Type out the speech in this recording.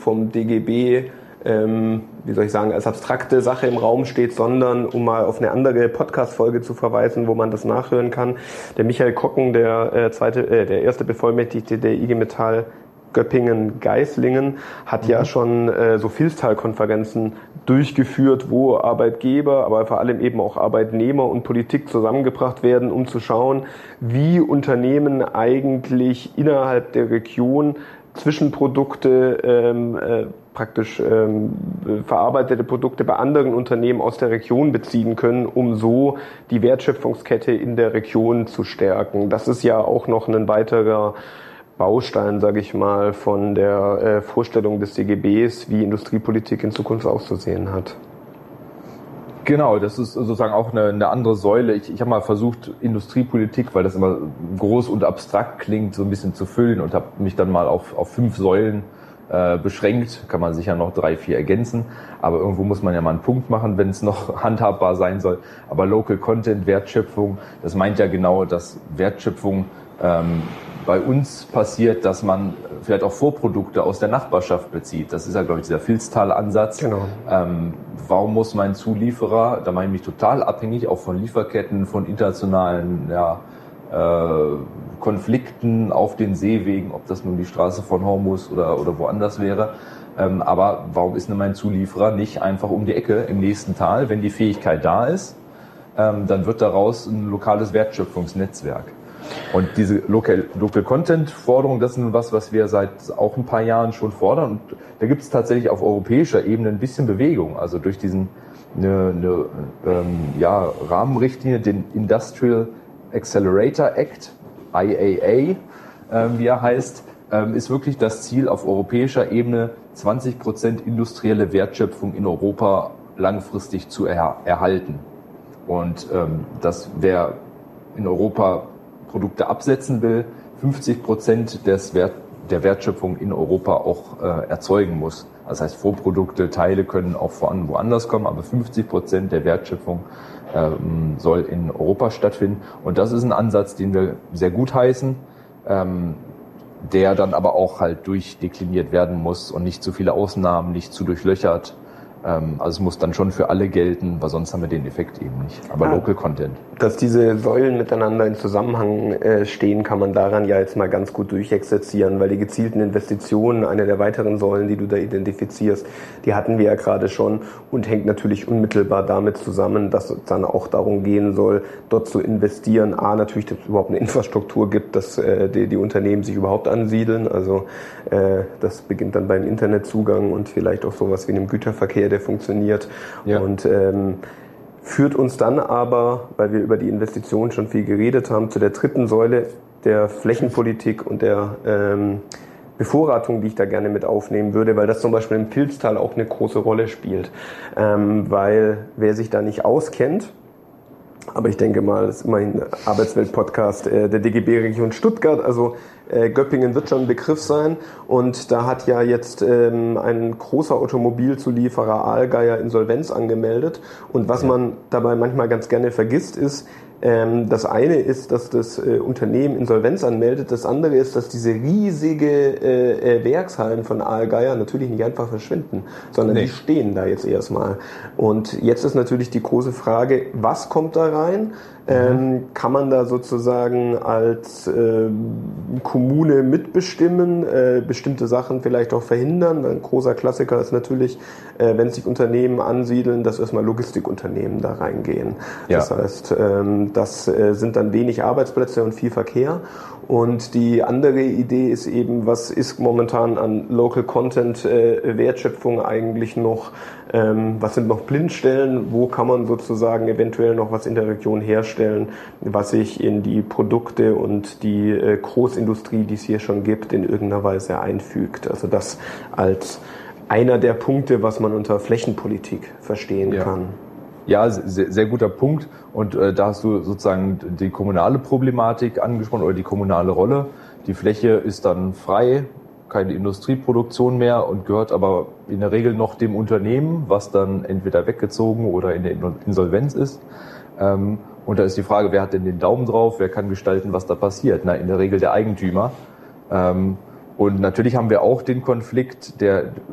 vom DGB als abstrakte Sache im Raum steht, sondern um mal auf eine andere Podcast-Folge zu verweisen, wo man das nachhören kann. Der Michael Kocken, der erste Bevollmächtigte der IG Metall Göppingen-Geislingen, hat ja schon so Vilstal-Konferenzen durchgeführt, wo Arbeitgeber, aber vor allem eben auch Arbeitnehmer und Politik zusammengebracht werden, um zu schauen, wie Unternehmen eigentlich innerhalb der Region Zwischenprodukte, verarbeitete Produkte bei anderen Unternehmen aus der Region beziehen können, um so die Wertschöpfungskette in der Region zu stärken. Das ist ja auch noch ein weiterer Baustein, sage ich mal, von der Vorstellung des DGBs, wie Industriepolitik in Zukunft auszusehen hat. Genau, das ist sozusagen auch eine andere Säule. Ich habe mal versucht, Industriepolitik, weil das immer groß und abstrakt klingt, so ein bisschen zu füllen und habe mich dann mal auf 5 Säulen beschränkt. Kann man sicher noch 3, 4 ergänzen, aber irgendwo muss man ja mal einen Punkt machen, wenn es noch handhabbar sein soll. Aber Local Content, Wertschöpfung, das meint ja genau, dass Wertschöpfung bei uns passiert, dass man vielleicht auch Vorprodukte aus der Nachbarschaft bezieht. Das ist ja, glaube ich, dieser Vilstal-Ansatz. Genau. Warum muss mein Zulieferer, da mache ich mich total abhängig, auch von Lieferketten, von internationalen Konflikten auf den Seewegen, ob das nun die Straße von Hormuz oder woanders wäre. Aber warum ist denn mein Zulieferer nicht einfach um die Ecke im nächsten Tal, wenn die Fähigkeit da ist, dann wird daraus ein lokales Wertschöpfungsnetzwerk. Und diese Local Content Forderung, das ist was wir seit auch ein paar Jahren schon fordern. Und da gibt es tatsächlich auf europäischer Ebene ein bisschen Bewegung. Also durch diesen Rahmenrichtlinie, den Industrial Accelerator Act, IAA, wie er heißt, ist wirklich das Ziel, auf europäischer Ebene 20% industrielle Wertschöpfung in Europa langfristig zu erhalten. Und dass wer in Europa Produkte absetzen will, 50% der Wertschöpfung in Europa auch erzeugen muss. Das heißt, Vorprodukte, Teile können auch woanders kommen, aber 50% der Wertschöpfung soll in Europa stattfinden. Und das ist ein Ansatz, den wir sehr gut heißen, der dann aber auch halt durchdekliniert werden muss und nicht zu viele Ausnahmen, nicht zu durchlöchert. Also es muss dann schon für alle gelten, weil sonst haben wir den Effekt eben nicht. Aber Local Content. Dass diese Säulen miteinander in Zusammenhang stehen, kann man daran ja jetzt mal ganz gut durchexerzieren, weil die gezielten Investitionen, eine der weiteren Säulen, die du da identifizierst, die hatten wir ja gerade schon und hängt natürlich unmittelbar damit zusammen, dass es dann auch darum gehen soll, dort zu investieren. Natürlich, dass es überhaupt eine Infrastruktur gibt, dass die Unternehmen sich überhaupt ansiedeln. Also das beginnt dann beim Internetzugang und vielleicht auch sowas wie einem Güterverkehr, der funktioniert. Ja. Und führt uns dann aber, weil wir über die Investitionen schon viel geredet haben, zu der dritten Säule der Flächenpolitik und der Bevorratung, die ich da gerne mit aufnehmen würde, weil das zum Beispiel im Vilstal auch eine große Rolle spielt. Weil wer sich da nicht auskennt, aber ich denke mal, das ist immerhin ein Arbeitswelt-Podcast der DGB-Region Stuttgart, also Göppingen wird schon ein Begriff sein und da hat ja jetzt ein großer Automobilzulieferer Allgeier Insolvenz angemeldet und was man dabei manchmal ganz gerne vergisst ist, das eine ist, dass das Unternehmen Insolvenz anmeldet, das andere ist, dass diese riesige Werkshallen von Allgeier natürlich nicht einfach verschwinden, sondern die stehen da jetzt erstmal. Und jetzt ist natürlich die große Frage, was kommt da rein? Kann man da sozusagen als Kommune mitbestimmen, bestimmte Sachen vielleicht auch verhindern? Ein großer Klassiker ist natürlich, wenn sich Unternehmen ansiedeln, dass erstmal Logistikunternehmen da reingehen. Ja. Das heißt, das sind dann wenig Arbeitsplätze und viel Verkehr. Und die andere Idee ist eben, was ist momentan an Local Content Wertschöpfung eigentlich noch, was sind noch Blindstellen, wo kann man sozusagen eventuell noch was in der Region herstellen, was sich in die Produkte und die Großindustrie, die es hier schon gibt, in irgendeiner Weise einfügt. Also das als einer der Punkte, was man unter Flächenpolitik verstehen kann. Ja, sehr, sehr guter Punkt. Und da hast du sozusagen die kommunale Problematik angesprochen oder die kommunale Rolle. Die Fläche ist dann frei, keine Industrieproduktion mehr und gehört aber in der Regel noch dem Unternehmen, was dann entweder weggezogen oder in der Insolvenz ist. Und da ist die Frage, wer hat denn den Daumen drauf, wer kann gestalten, was da passiert? Na, in der Regel der Eigentümer. Und natürlich haben wir auch den Konflikt,